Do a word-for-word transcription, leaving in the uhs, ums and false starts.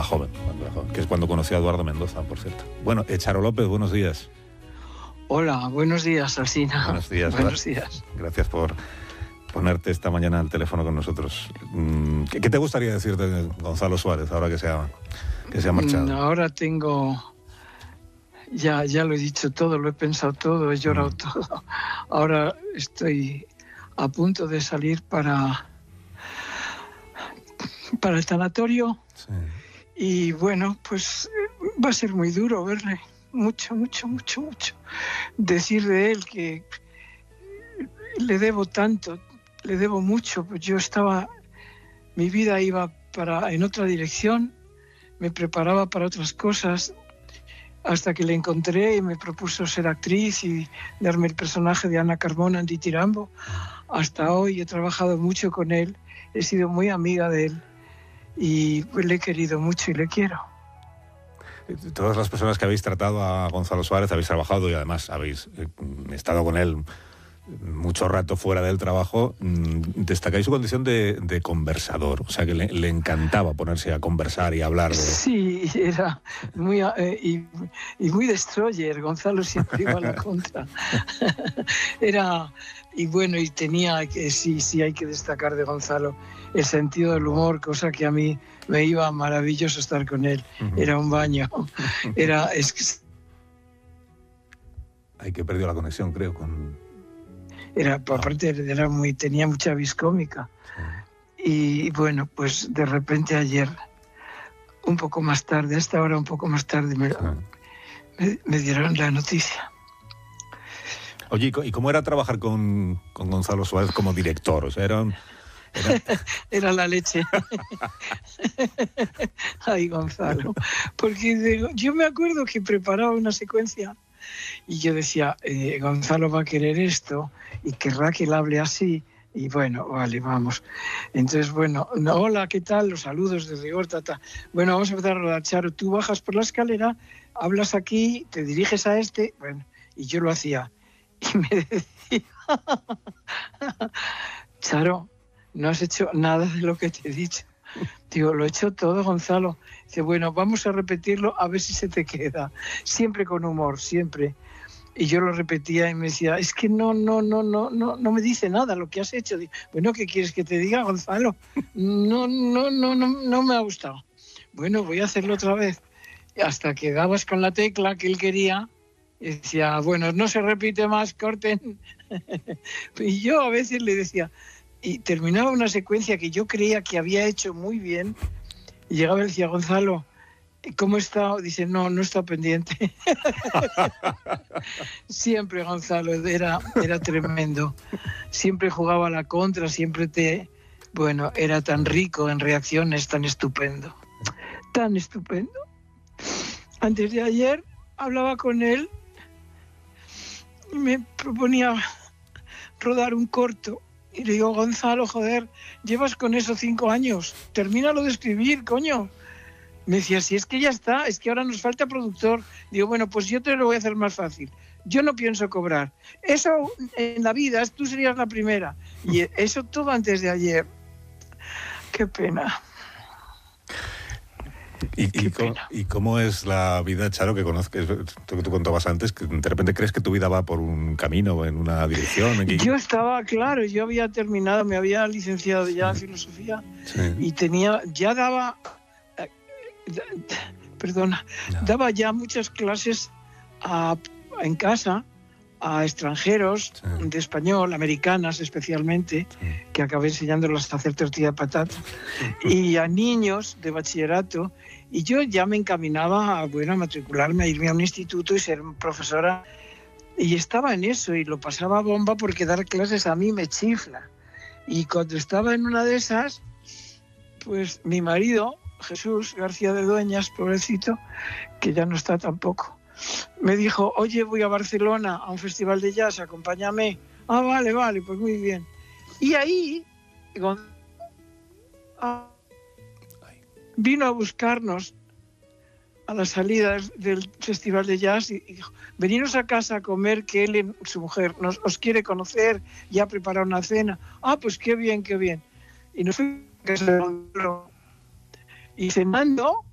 joven, cuando era joven, que es cuando conoció a Eduardo Mendoza, por cierto. Bueno, eh, Charo López, buenos días. Hola, buenos días, Alsina. Buenos días. Buenos días. Gracias por ponerte esta mañana al teléfono con nosotros. ¿Qué, qué te gustaría decir de Gonzalo Suárez ahora que se ha, que se ha marchado? Ahora tengo... Ya, ya lo he dicho todo, lo he pensado todo, he llorado mm. todo. Ahora estoy a punto de salir para, para el tanatorio. Sí. Y bueno, pues va a ser muy duro verle. Mucho, mucho, mucho, mucho. Decir de él que le debo tanto, le debo mucho. Pues yo estaba, mi vida iba para, en otra dirección, me preparaba para otras cosas, hasta que le encontré y me propuso ser actriz y darme el personaje de Ana Carmona en Ditirambo. Hasta hoy he trabajado mucho con él, he sido muy amiga de él y pues, le he querido mucho y le quiero. Todas las personas que habéis tratado a Gonzalo Suárez habéis trabajado y además habéis estado con él mucho rato fuera del trabajo. Destacáis su condición de, de conversador, o sea que le, le encantaba ponerse a conversar y hablar de... Sí, era muy eh, y, y muy destroyer. Gonzalo siempre iba a la contra. Era y bueno, y tenía que sí, sí hay que destacar de Gonzalo el sentido del humor, cosa que a mí me iba maravilloso estar con él. Uh-huh. Era un baño. Era es que... Hay que perdió la conexión, creo, con Era, aparte, era muy, tenía mucha vis cómica. Sí. Y bueno, pues de repente ayer, un poco más tarde, a esta hora un poco más tarde, me, sí. me, me dieron la noticia. Oye, ¿y cómo era trabajar con, con Gonzalo Suárez como director? O sea, era... Era, era la leche. Ay, Gonzalo. Porque de, yo me acuerdo que preparaba una secuencia y yo decía, eh, Gonzalo va a querer esto y querrá que él hable así. Y bueno, vale, vamos. Entonces, bueno, no, hola, ¿qué tal? Los saludos de rigor, tata. Bueno, vamos a empezar a rodar, Charo. Tú bajas por la escalera, hablas aquí, te diriges a este. Bueno, y yo lo hacía. Y me decía, Charo, no has hecho nada de lo que te he dicho. Digo, lo he hecho todo, Gonzalo. Dice, bueno, vamos a repetirlo a ver si se te queda. Siempre con humor, siempre. Y yo lo repetía y me decía, es que no, no, no, no, no, no me dice nada lo que has hecho. Digo, bueno, ¿qué quieres que te diga, Gonzalo? No, no, no, no, no me ha gustado. Bueno, voy a hacerlo otra vez. Hasta que dabas con la tecla que él quería y decía, bueno, no se repite más, corten. Y yo a veces le decía, y terminaba una secuencia que yo creía que había hecho muy bien, y llegaba y decía, Gonzalo, ¿cómo está? Dice, no, no está pendiente. Siempre Gonzalo era, era tremendo. Siempre jugaba a la contra, siempre te... Bueno, era tan rico en reacciones, tan estupendo. Tan estupendo. Antes de ayer hablaba con él y me proponía rodar un corto. Y le digo, Gonzalo, joder, llevas con eso cinco años. Termínalo de escribir, coño. Me decía, si es que ya está, es que ahora nos falta productor. Digo, bueno, pues yo te lo voy a hacer más fácil. Yo no pienso cobrar. Eso en la vida, tú serías la primera. Y eso todo antes de ayer. Qué pena. ¿Y, y, cómo, ¿Y cómo es la vida, Charo, que conozcas? Tú, tú contabas antes, que de repente crees que tu vida va por un camino, en una dirección. ¿En qué... Yo estaba, claro, yo había terminado, me había licenciado ya en filosofía sí. y tenía, ya daba... Perdona, no. daba ya muchas clases a, en casa a extranjeros sí. de español, americanas especialmente, sí. que acabé enseñándolos a hacer tortilla de patata, y a niños de bachillerato, y yo ya me encaminaba a, bueno, a matricularme, a irme a un instituto y ser profesora, y estaba en eso, y lo pasaba bomba porque dar clases a mí me chifla. Y cuando estaba en una de esas, pues mi marido, Jesús García de Dueñas, pobrecito, que ya no está tampoco, me dijo, oye, voy a Barcelona a un festival de jazz, acompáñame. Ah, vale, vale, pues muy bien. Y ahí vino a buscarnos a las salidas del festival de jazz y dijo, veniros a casa a comer, que él y su mujer nos, os quiere conocer, ya ha preparado una cena. Ah, pues qué bien, qué bien. Y nos fuimos a casa de Gonzalo. Y cenando,